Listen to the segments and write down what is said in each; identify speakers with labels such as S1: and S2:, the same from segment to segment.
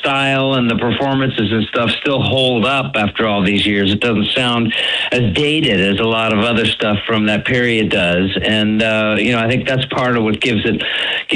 S1: style and the performances and stuff still hold up after all these years. It doesn't sound as dated as a lot of other stuff from that period does. And, I think that's part of what gives it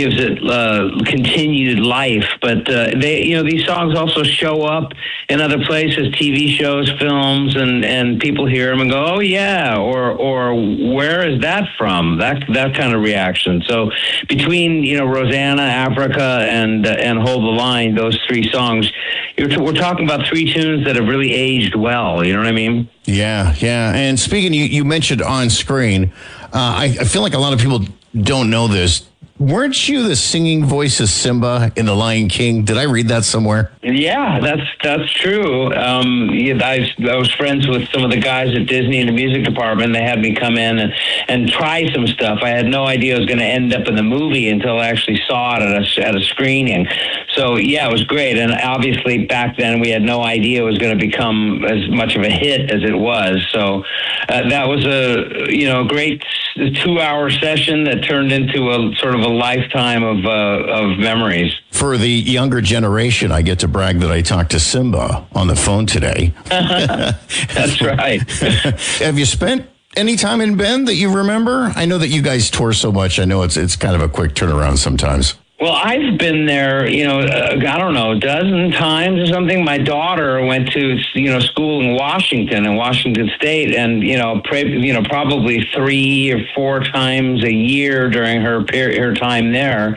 S1: continued life. But these songs also show up in other places, TV shows, films, and people hear them and go, oh, yeah, or where is that from? That kind of reaction. So between, Rosanna, Africa, and Hold the Line, those three songs, we're talking about three tunes that have really aged well. You know what I mean?
S2: Yeah. And speaking, you mentioned On Screen. I feel like a lot of people don't know this. Weren't you the singing voice of Simba in The Lion King? Did I read that somewhere?
S1: Yeah, that's true. I was friends with some of the guys at Disney in the music department. They had me come in and try some stuff. I had no idea it was going to end up in the movie until I actually saw it at a screening. So, yeah, it was great. And obviously, back then, we had no idea it was going to become as much of a hit as it was. So that was a great 2-hour session that turned into a sort of a lifetime of memories.
S2: For the younger generation, I get to brag that I talked to Simba on the phone today.
S1: That's right.
S2: Have you spent any time in Bend that you remember? I know that you guys tour so much. I know it's kind of a quick turnaround sometimes.
S1: Well, I've been there, I don't know, a dozen times or something. My daughter went to, school in Washington State, and, probably 3 or 4 times a year during her time there.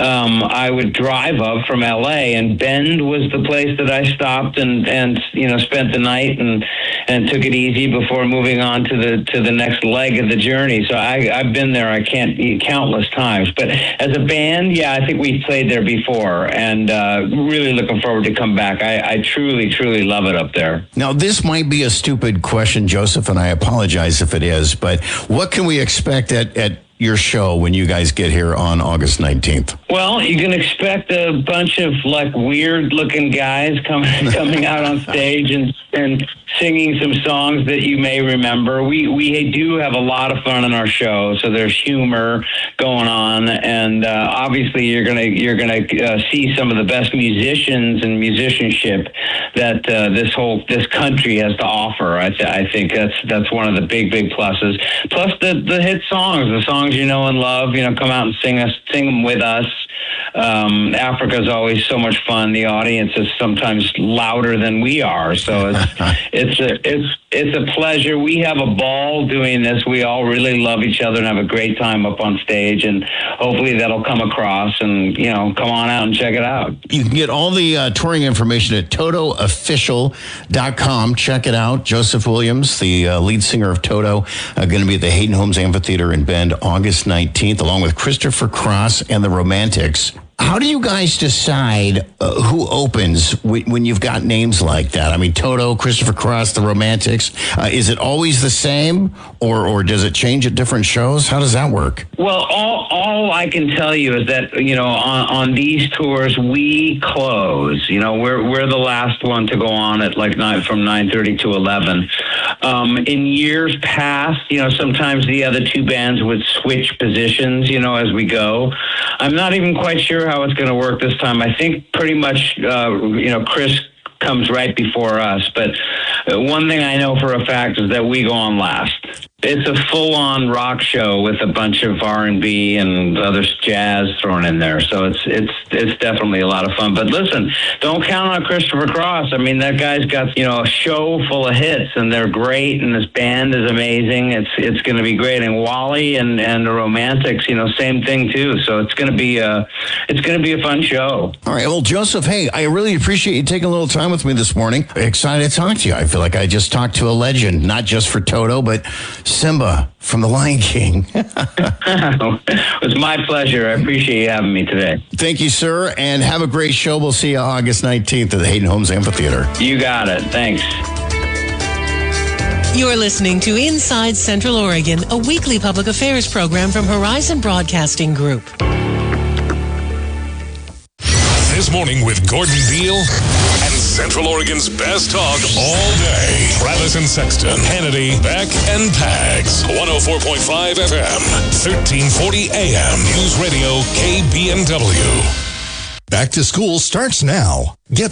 S1: I would drive up from L.A., and Bend was the place that I stopped and spent the night and took it easy before moving on to the next leg of the journey. So I've been there, countless times. But as a band, yeah, I think we played there before, and really looking forward to come back. I truly, truly love it up there.
S2: Now, this might be a stupid question, Joseph, and I apologize if it is, but what can we expect at your show when you guys get here on August 19th?
S1: Well, you can expect a bunch of weird-looking guys coming out on stage and singing some songs that you may remember. We do have a lot of fun in our show, so there's humor going on, and obviously you're gonna see some of the best musicians and musicianship that this country has to offer. I think that's one of the big pluses. Plus the hit songs, the songs you know and love. Come out and sing them with us. Africa is always so much fun. The audience is sometimes louder than we are, so it's a pleasure. We have a ball doing this. We all really love each other and have a great time up on stage, and hopefully that'll come across. And come on out and check it out.
S2: You can get all the touring information at TotoOfficial.com. Check it out. Joseph Williams, the lead singer of Toto, going to be at the Hayden Homes Amphitheater in Bend August 19th, along with Christopher Cross and the Romantics. How do you guys decide who opens when you've got names like that? I mean, Toto, Christopher Cross, the Romantics. Is it always the same, or does it change at different shows? How does that work?
S1: Well, all I can tell you is that on these tours we close. We're the last one to go on at from 9:30 to 11. In years past, sometimes the other two bands would switch positions, as we go. I'm not even quite sure how it's going to work this time. I think pretty much, Chris comes right before us. But one thing I know for a fact is that we go on last. It's a full-on rock show with a bunch of R&B and other jazz thrown in there. So it's definitely a lot of fun. But listen, don't count on Christopher Cross. I mean, that guy's got a show full of hits, and they're great, and this band is amazing. It's going to be great. And Wally and the Romantics, same thing too. So it's going to be a fun show.
S2: All right. Well, Joseph, hey, I really appreciate you taking a little time with me this morning. Excited to talk to you. I feel like I just talked to a legend, not just for Toto, but Simba from The Lion King.
S1: It was my pleasure. I appreciate you having me today.
S2: Thank you, sir, and have a great show. We'll see you August 19th at the Hayden Homes Amphitheater.
S1: You got it. Thanks.
S3: You're listening to Inside Central Oregon, a weekly public affairs program from Horizon Broadcasting Group.
S4: This morning with Gordon Beal and Central Oregon's best talk all day. Travis and Sexton, Hannity, Beck, and Pags. 104.5 FM, 1340 AM. News Radio KBNW.
S5: Back to school starts now. Get